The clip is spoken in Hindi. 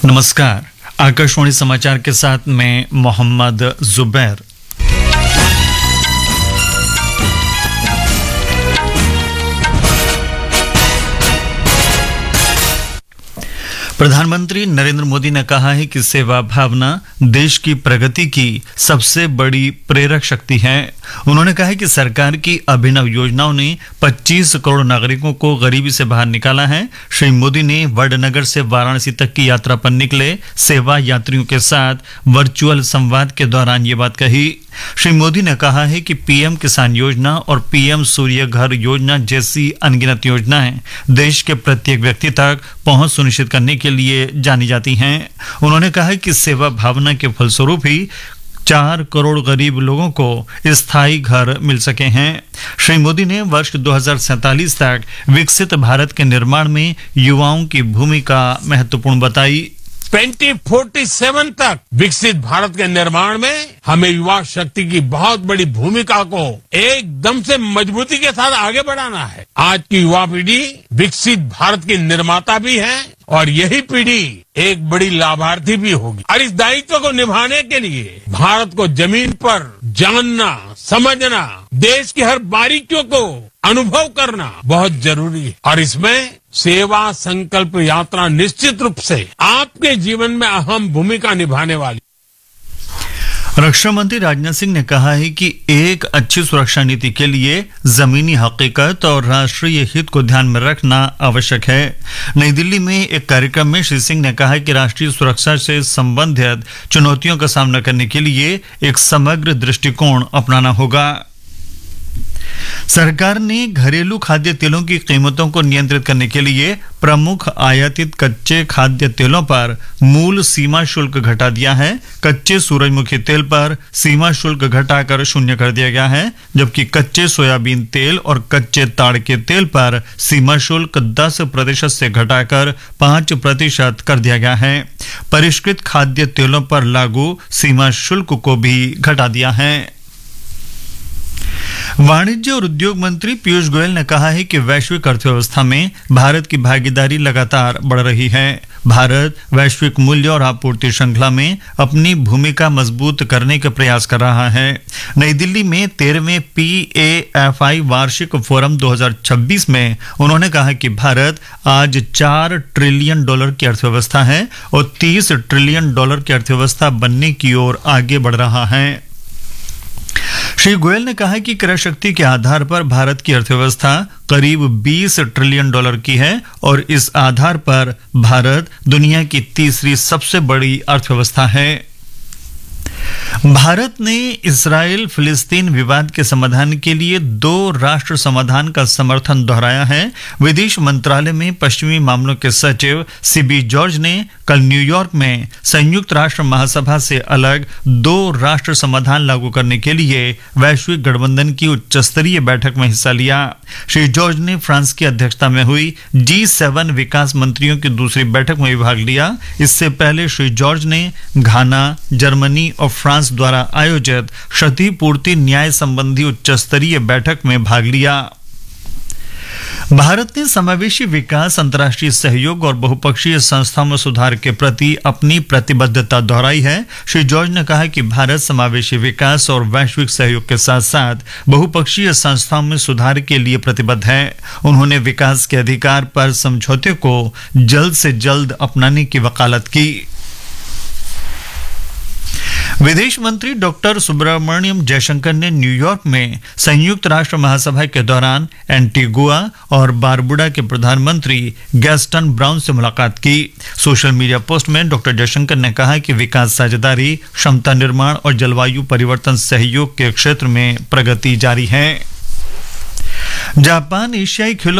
नमस्कार, आकाशवाणी समाचार के साथ मैं मोहम्मद जुबैर। प्रधानमंत्री नरेंद्र मोदी ने कहा है कि सेवा भावना देश की प्रगति की सबसे बड़ी प्रेरक शक्ति है। उन्होंने कहा है कि सरकार की अभिनव योजनाओं ने 25 करोड़ नागरिकों को गरीबी से बाहर निकाला है। श्री मोदी ने वडनगर से वाराणसी तक की यात्रा पर निकले सेवा यात्रियों के साथ वर्चुअल संवाद के दौरान ये बात कही। श्री मोदी ने कहा है कि पीएम किसान योजना और पीएम सूर्य घर योजना जैसी अनगिनत योजनाएं देश के प्रत्येक व्यक्ति तक पहुंच सुनिश्चित करने के लिए जानी जाती हैं। उन्होंने कहा कि सेवा भावना के फलस्वरूप ही 4 करोड़ गरीब लोगों को स्थायी घर मिल सके हैं। श्री मोदी ने वर्ष 2047 तक विकसित भारत के निर्माण में युवाओं की भूमिका महत्वपूर्ण बताई। 2047 तक विकसित भारत के निर्माण में हमें युवा शक्ति की बहुत बड़ी भूमिका को एकदम से मजबूती के साथ आगे बढ़ाना है। आज की युवा पीढ़ी विकसित भारत की निर्माता भी है और यही पीढ़ी एक बड़ी लाभार्थी भी होगी। और इस दायित्व को निभाने के लिए भारत को जमीन पर जानना, समझना, देश की हर बारीकियों को अनुभव करना बहुत जरूरी है। और इसमें सेवा संकल्प यात्रा निश्चित रूप से आपके जीवन में अहम भूमिका निभाने वाली। रक्षा मंत्री राजनाथ सिंह ने कहा है कि एक अच्छी सुरक्षा नीति के लिए जमीनी हकीकत और राष्ट्रीय हित को ध्यान में रखना आवश्यक है। नई दिल्ली में एक कार्यक्रम में श्री सिंह ने कहा कि राष्ट्रीय सुरक्षा से संबंधित चुनौतियों का सामना करने के लिए एक समग्र दृष्टिकोण अपनाना होगा। सरकार ने घरेलू खाद्य तेलों की कीमतों को नियंत्रित करने के लिए प्रमुख आयातित कच्चे खाद्य तेलों पर मूल सीमा शुल्क घटा दिया है। कच्चे सूरजमुखी तेल पर सीमा शुल्क घटाकर 0 कर दिया गया है, जबकि कच्चे सोयाबीन तेल और कच्चे ताड़ के तेल पर सीमा शुल्क 10% से घटाकर 5% कर दिया गया है। परिष्कृत खाद्य तेलों पर लागू सीमा शुल्क को भी घटा दिया है। वाणिज्य और उद्योग मंत्री पीयूष गोयल ने कहा है कि वैश्विक अर्थव्यवस्था में भारत की भागीदारी लगातार बढ़ रही है। भारत वैश्विक मूल्य और आपूर्ति श्रृंखला में अपनी भूमिका मजबूत करने के प्रयास कर रहा है। नई दिल्ली में 13वें PAFI वार्षिक फोरम 2026 में उन्होंने कहा कि भारत आज $4 ट्रिलियन की अर्थव्यवस्था है और $30 ट्रिलियन की अर्थव्यवस्था बनने की ओर आगे बढ़ रहा है। श्री गोयल ने कहा कि क्रय शक्ति के आधार पर भारत की अर्थव्यवस्था करीब $20 ट्रिलियन की है और इस आधार पर भारत दुनिया की तीसरी सबसे बड़ी अर्थव्यवस्था है। भारत ने इस्राएल फिलिस्तीन विवाद के समाधान के लिए 2 राष्ट्र समाधान का समर्थन दोहराया है। विदेश मंत्रालय में पश्चिमी मामलों के सचिव CB जॉर्ज ने कल न्यूयॉर्क में संयुक्त राष्ट्र महासभा से अलग 2 राष्ट्र समाधान लागू करने के लिए वैश्विक गठबंधन की उच्च स्तरीय बैठक में हिस्सा लिया। श्री जॉर्ज ने फ्रांस की अध्यक्षता में हुई G7 विकास मंत्रियों की दूसरी बैठक में भी भाग लिया। इससे पहले श्री जॉर्ज ने घाना, जर्मनी और फ्रांस द्वारा आयोजित क्षतिपूर्ति न्याय संबंधी उच्च स्तरीय बैठक में भाग लिया। भारत ने समावेशी विकास, अंतर्राष्ट्रीय सहयोग और बहुपक्षीय संस्थाओं में सुधार के प्रति अपनी प्रतिबद्धता दोहराई है। श्री जॉर्ज ने कहा कि भारत समावेशी विकास और वैश्विक सहयोग के साथ साथ बहुपक्षीय संस्थाओं में सुधार के लिए प्रतिबद्ध है। उन्होंने विकास के अधिकार पर समझौते को जल्द से जल्द अपनाने की वकालत की। विदेश मंत्री डॉक्टर सुब्रमण्यम जयशंकर ने न्यूयॉर्क में संयुक्त राष्ट्र महासभा के दौरान एंटीगुआ और बारबुडा के प्रधानमंत्री गैस्टन ब्राउन से मुलाकात की। सोशल मीडिया पोस्ट में डॉक्टर जयशंकर ने कहा कि विकास साझेदारी, क्षमता निर्माण और जलवायु परिवर्तन सहयोग के क्षेत्र में प्रगति जारी है। जापान एशियाई खेलों